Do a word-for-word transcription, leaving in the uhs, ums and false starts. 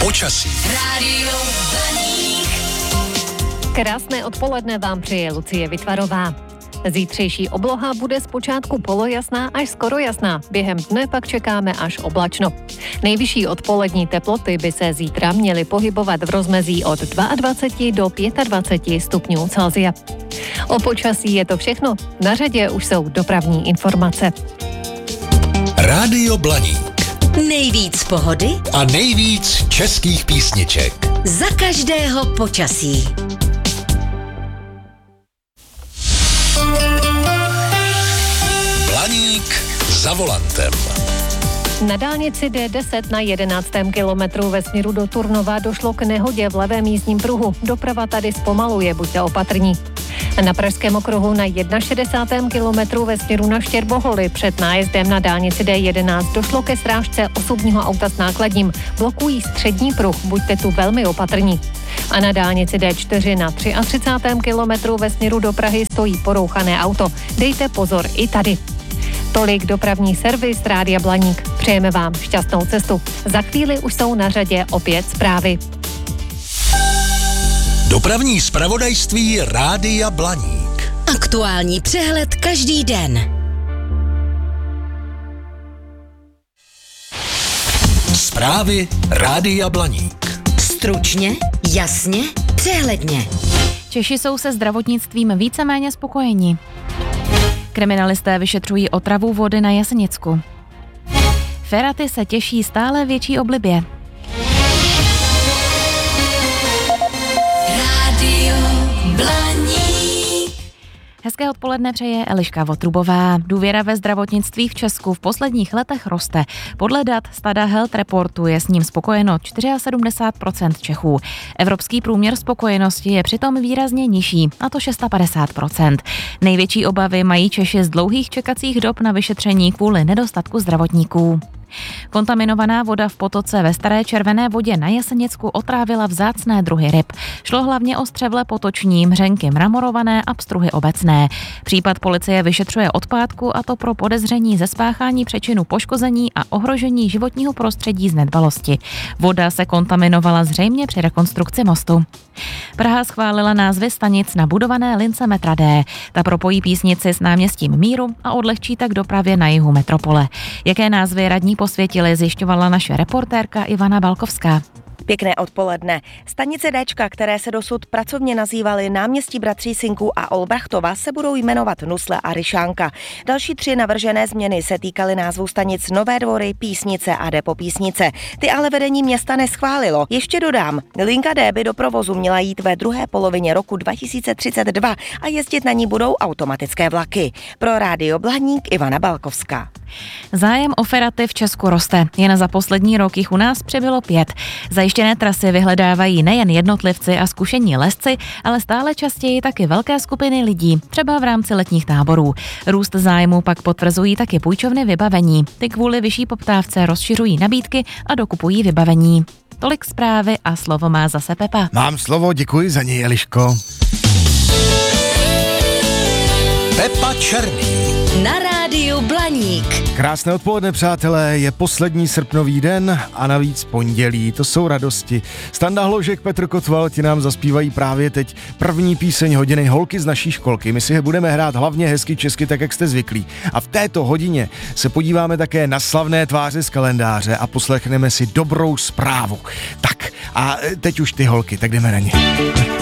Počasí. Rádio Blaník. Krásné odpoledne vám přeje Lucie Vytvarová. Zítřejší obloha bude zpočátku polojasná až skoro jasná. Během dne pak čekáme až oblačno. Nejvyšší odpolední teploty by se zítra měly pohybovat v rozmezí od dvacet dva do dvacet pět stupňů Celsia. O počasí je to všechno. Na řadě už jsou dopravní informace. Rádio Blaník. Nejvíc pohody A nejvíc českých písniček. za každého počasí. Blaník za volantem. Na dálnici D deset na jedenáctém kilometru ve směru do Turnova došlo k nehodě v levém jízdním pruhu. Doprava tady zpomaluje, buďte opatrní. Na pražském okruhu na šedesátém prvním kilometru ve směru na Štěrboholy před nájezdem na dálnici D jedenáct došlo ke srážce osobního auta s nákladním. Blokují střední pruh, buďte tu velmi opatrní. A na dálnici D čtyři na třicátém třetím kilometru ve směru do Prahy stojí porouchané auto. Dejte pozor i tady. Tolik dopravní servis Rádia Blaník. Přejeme vám šťastnou cestu. Za chvíli už jsou na řadě opět zprávy. Dopravní zpravodajství Rádia Blaník. Aktuální přehled každý den. Zprávy Rádia Blaník. Stručně, jasně, přehledně. Češi jsou se zdravotnictvím víceméně spokojeni. Kriminalisté vyšetřují otravu vody na Jesenicku. Feraty se těší stále větší oblibě. Rádio Blaník. Hezké odpoledne přeje Eliška Votrubová. Důvěra ve zdravotnictví v Česku v posledních letech roste. Podle dat Stada Health Reportu je s ním spokojeno sedmdesát čtyři procent Čechů. Evropský průměr spokojenosti je přitom výrazně nižší, a to padesát šest procent. Největší obavy mají Češi z dlouhých čekacích dob na vyšetření kvůli nedostatku zdravotníků. Kontaminovaná voda v potoce ve Staré Červené Vodě na Jesenicku otrávila vzácné druhy ryb. Šlo hlavně o střevle potoční, mřenky mramorované a pstruhy obecné. Případ policie vyšetřuje od pátku, a to pro podezření ze spáchání přečinu poškození a ohrožení životního prostředí z nedbalosti. Voda se kontaminovala zřejmě při rekonstrukci mostu. Praha schválila názvy stanic na budované lince metra D. Ta propojí Písnici s náměstím Míru a odlehčí tak dopravě na jihu metropole. Jaké názvy radní posvětili, zjišťovala naše reportérka Ivana Balkovská. Pěkné odpoledne. Stanice Déčka, které se dosud pracovně nazývaly Náměstí bratří Sinků a Olbrachtova, se budou jmenovat Nusle a Ryšánka. Další tři navržené změny se týkaly názvu stanic Nové Dvory, Písnice a Depo Písnice. Ty ale vedení města neschválilo. Ještě dodám, linka D by do provozu měla jít ve druhé polovině roku dva tisíce třicet dva a jezdit na ní budou automatické vlaky. Pro Rádio Blaník Ivana Balkovská. Zájem o feraty v Česku roste. Jen za poslední rok jich u nás přibylo pět. Zajištěné trasy vyhledávají nejen jednotlivci a zkušení lezci, ale stále častěji taky velké skupiny lidí, třeba v rámci letních táborů. Růst zájmu pak potvrzují taky půjčovny vybavení. Ty kvůli vyšší poptávce rozšiřují nabídky a dokupují vybavení. Tolik zprávy a slovo má zase Pepa. Mám slovo, děkuji za něj, Eliško. Pepa Černý. Na Rádiu Blaník. Krásné odpoledne, přátelé, je poslední srpnový den a navíc pondělí, to jsou radosti. Standa Hložek, Petr Kotval, ti nám zaspívají právě teď první píseň hodiny Holky z naší školky. My si je budeme hrát hlavně hezky česky, tak jak jste zvyklí. A v této hodině se podíváme také na slavné tváře z kalendáře a poslechneme si dobrou zprávu. Tak a teď už ty holky, tak jdeme na ně.